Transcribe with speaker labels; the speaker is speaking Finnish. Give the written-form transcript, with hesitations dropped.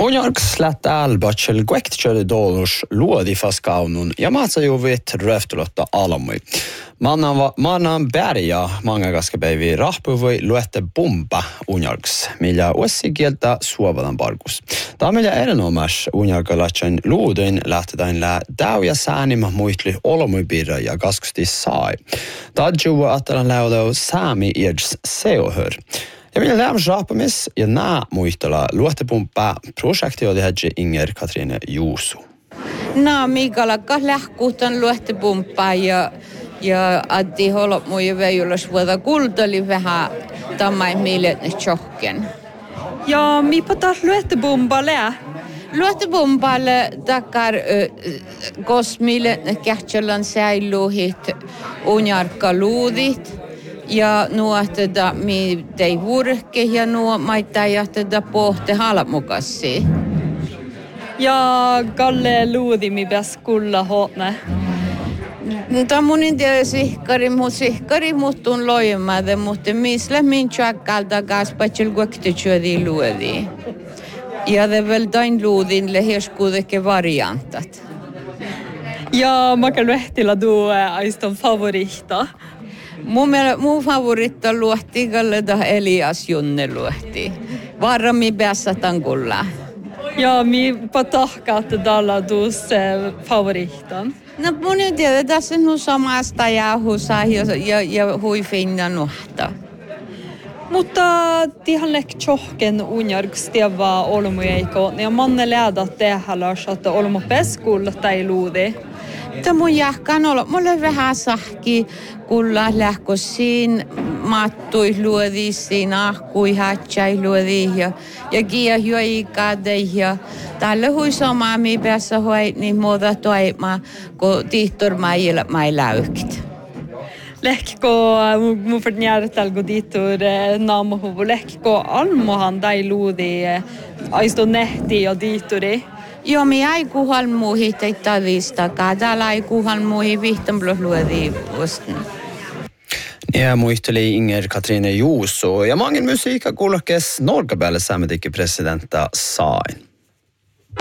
Speaker 1: Onjarks lät älbatsel guektjöde dolus luodi faskaunun ja matsajuvit röftulotta alamui. Mannan bärja mangakaskapäivi rahpuvui luette bomba onjarks, millä ussikieltä suovalan parkus. Tämä millä erinomas onjarkalatsen luuduin lähtetään täyjä säänimä muistli olomui birra ja kaskusti sai. Tadjuva attalan läudau saami irds seohör. Ja minä lämmäs raapamis ja nää muistella luottepumppaa projektiodihädji Inger Katrine Juusu.
Speaker 2: No, Miikalakas lähkuutan luottepumppaa ja addi holop muu veijulas vuoda kultali vähän tammai miilet ne tjohken.
Speaker 3: Ja mipa taas luottepumpaa lää?
Speaker 2: Luottepumppaalle takar kosmiilet ne kähtsälän säiluuhit unjarkka luudit. Ja nuohteda mi tei vurke ja nuo maittaa jahteda pohte halmukassi.
Speaker 3: Ja Kalle luudi mi bäst kulla hotne.
Speaker 2: Tämä mun intiä sihkari muuttuun loimaade, mutta misle min tjäkkalta kaspatsil guektityödi luodi. Ja det väl tain luudin lehirskuudeke variantat.
Speaker 3: Ja maka luehtila duo aiston favorita.
Speaker 2: Mun favoritta luohti kalleda Elias Junne luohti. Varmi päässä tankulla.
Speaker 3: Ja mi patahkaatte dalla dus favoritan.
Speaker 2: No mun ei tiedä, tässä on samasta jauhusa ja hui finna nuhta.
Speaker 3: Mutta tihan lek tjohken unjarks tievaa olmu eiko. Ja manne läädä tehdäläs, että olmu peskulla tai luudi.
Speaker 2: Tämä mun jahkan olla. Mulla on vähän sahki, kulla lähkosiin mattui luodisiin, ahkui hatsai luodiin ja kia juoikadei ja tällä hui samaa mi päässä hoit niin muuta toima, kun tihtor mai läykit.
Speaker 3: Lehkiko mun förnjärtalgo ditur namahuvu, lehkiko almohan tai luudi aisto nehti ja dituri?
Speaker 2: Joo, mi ei kuhal muihin teitä listakaan. Täällä ei kuhal muihin vihtamblus luodi vuosten.
Speaker 1: Ja muisteli Inger Katrine Juuso ja mangen musiikka kulkes Norgabälle sametikin presidenta sain.